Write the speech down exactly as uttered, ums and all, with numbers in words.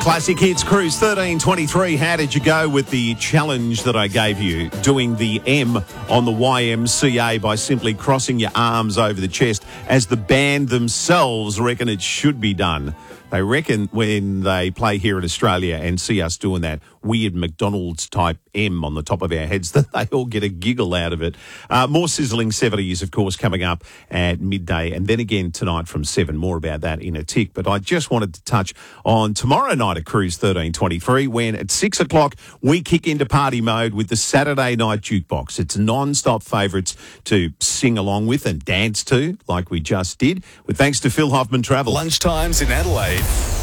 Classic Hits Cruise thirteen twenty-three. How did you go with the challenge that I gave you, doing the M on the Y M C A by simply crossing your arms over the chest, as the band themselves reckon it should be done? They reckon when they play here in Australia and see us doing that weird McDonald's type M on the top of our heads, that they all get a giggle out of it. Uh, more sizzling seventies, of course, coming up at midday, and then again tonight from seven. More about that in a tick. But I just wanted to touch on tomorrow night at Cruise thirteen twenty-three, when at six o'clock we kick into party mode with the Saturday Night Jukebox. It's non-stop favourites to sing along with and dance to, like we just did, with thanks to Phil Hoffman Travel. Lunchtimes in Adelaide.